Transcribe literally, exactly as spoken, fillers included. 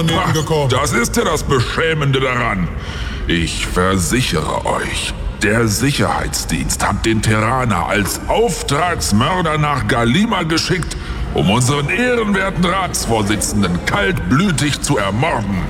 gekommen. Das ist ja das Beschämende daran. Ich versichere euch, der Sicherheitsdienst hat den Terraner als Auftragsmörder nach Galima geschickt, um unseren ehrenwerten Ratsvorsitzenden kaltblütig zu ermorden.